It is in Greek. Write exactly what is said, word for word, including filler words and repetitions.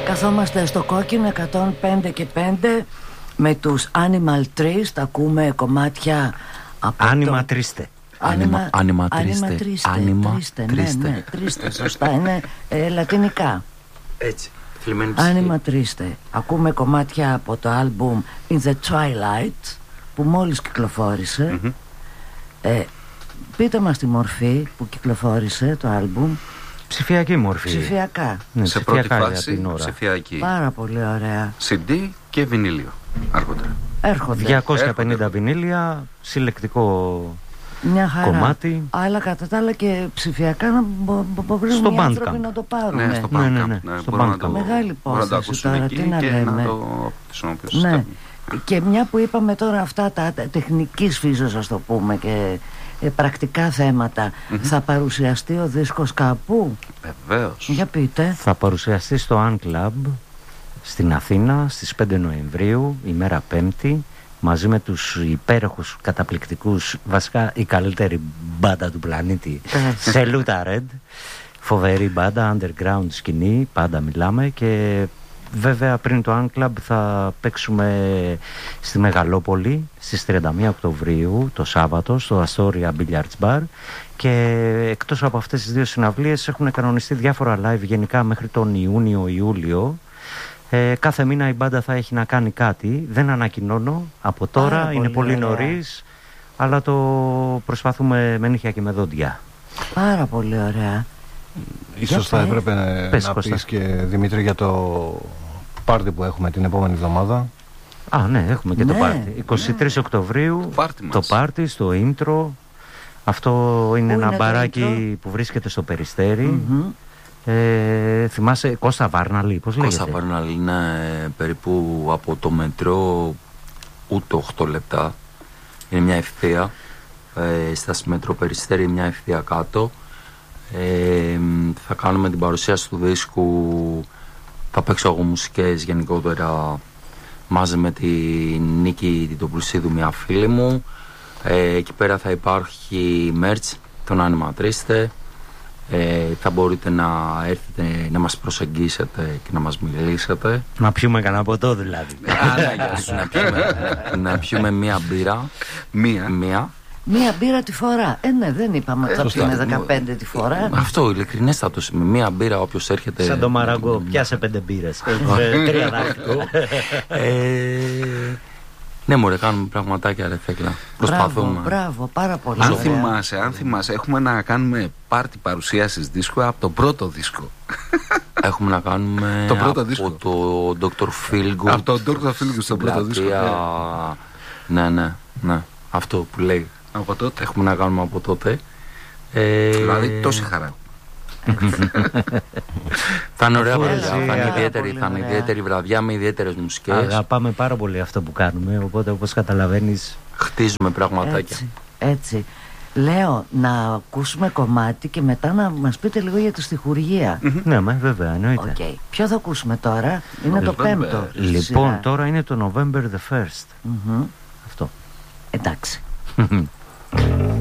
Καθόμαστε στο κόκκινο εκατόν πέντε και πέντε με τους Animal Trees. Τα ακούμε κομμάτια από Άνιμα το... τρίστε. Άνιμα, Άνιμα τρίστε. τρίστε. Άνιμα τρίστε. Ναι, ναι, τρίστε, σωστά. Είναι ε, λατινικά. Έτσι. Θλιμμένη ψυχή. Άνιμα τρίστε. Ακούμε κομμάτια από το άλμπουμ In the Twilight που μόλις κυκλοφόρησε. Mm-hmm. ε, Πείτε μας τη μορφή που κυκλοφόρησε το άλμπουμ. Ψηφιακή μορφή. Ψηφιακά. Ναι, σε πρώτη φάση ψηφιακή. Πάρα πολύ ωραία. σι ντι και βινίλιο αργότερα. Έρχονται. διακόσια πενήντα Έρχονται. Βινίλια, συλλεκτικό μια χαρά. Κομμάτι. Αλλά κατά τα άλλα και ψηφιακά να μπορούν οι άνθρωποι να το πάρουν. Ναι, στο ναι, ναι, ναι. ναι, στο να το, μεγάλη υπόθεση τώρα, τι να και λέμε. Να το ναι. Και μια που είπαμε τώρα αυτά τα τεχνικής φύσεως, ας το πούμε, και ε, πρακτικά θέματα, mm-hmm. θα παρουσιαστεί ο δίσκος κάπου? Βεβαίως. Για πείτε. Θα παρουσιαστεί στο Un Club στην Αθήνα στις πέντε Νοεμβρίου, ημέρα Πέμπτη, μαζί με τους υπέροχους, καταπληκτικούς, βασικά η καλύτερη μπάντα του πλανήτη, Σελούτα Ρεντ. Φοβερή μπάντα, underground σκηνή, πάντα μιλάμε. Και βέβαια πριν το Un Club θα παίξουμε στη Μεγαλόπολη στις τριάντα μία Οκτωβρίου το Σάββατο στο Astoria Billiards Bar. Και εκτός από αυτές τις δύο συναυλίες έχουν κανονιστεί διάφορα live γενικά μέχρι τον Ιούνιο-Ιούλιο. Ε, κάθε μήνα η μπάντα θα έχει να κάνει κάτι. Δεν ανακοινώνω από τώρα, πάρα είναι πολύ, πολύ νωρίς, αλλά το προσπαθούμε με νύχια και με δόντια. Πάρα πολύ ωραία. Ίσως θα έπρεπε πες, να πεις και Δημήτρη για το πάρτι που έχουμε την επόμενη εβδομάδα. Α, ναι, έχουμε και ναι, το πάρτι. εικοστή τρίτη ναι. Οκτωβρίου πάρτι το πάρτι στο intro. Αυτό είναι ένα είναι μπαράκι που βρίσκεται στο Περιστέρι. Mm-hmm. Ε, θυμάσαι Κώστα Βάρναλη, πώς λέγεται? Κώστα Βάρναλη είναι περίπου από το μετρό ούτε οκτώ λεπτά. Είναι μια ευθεία. Ε, στάση μετρό Περιστέρι, μια ευθεία κάτω. Ε, θα κάνουμε την παρουσίαση του δίσκου. Θα παίξω εγώ μουσικές γενικότερα μαζί με τη Νίκη την Τοπουλσίδου, μια φίλη μου. Ε, εκεί πέρα θα υπάρχει merch, τον Άνιμα Τρίστε. Ε, θα μπορείτε να έρθετε να μας προσεγγίσετε και να μας μιλήσετε. Να πιούμε κανένα ποτό δηλαδή. να, πιούμε, να πιούμε μία μπύρα. Μία. Μία. Μία μπύρα τη φορά. Ε, ναι, δεν είπαμε ότι θα πιούμε δεκαπέντε τη φορά. Αυτό, ειλικρινέστατο με μία μπύρα όποιος έρχεται. Σαν το Μαραγκό, πιάσε πέντε μπύρες. Τρία δάχτυλο. Ναι, μωρέ, κάνουμε πραγματάκια, ρε Θέκλα. Προσπαθούμε. Μπράβο, μπράβο, πάρα πολύ. Αν θυμάσαι, αν θυμάσαι, έχουμε να κάνουμε πάρτι παρουσίασης δίσκου από το πρώτο δίσκο. Έχουμε να κάνουμε το πρώτο από δίσκο. το ντόκτορ Feelgood. Από το ντόκτορ Feelgood στο πρώτο δίσκο. Ναι, ναι, ναι. Αυτό που λέει. Από τότε. Έχουμε να κάνουμε από τότε. Ε... Δηλαδή τόση χαρά. Θα είναι ωραία βραδιά. Θα είναι ιδιαίτερη, θα είναι ιδιαίτερη βραδιά με ιδιαίτερες μουσικές. Αγαπάμε πάρα πολύ αυτό που κάνουμε. Οπότε, όπως καταλαβαίνεις, χτίζουμε πραγματάκια. Έτσι, έτσι. Λέω να ακούσουμε κομμάτι και μετά να μας πείτε λίγο για τη στιχουργία. Mm-hmm. Ναι, μα, βέβαια, εννοείται. Okay. Ποιο θα ακούσουμε τώρα? Είναι November. Το πέμπτο. Λοιπόν, τώρα είναι το November the first. Mm-hmm. Αυτό. Εντάξει.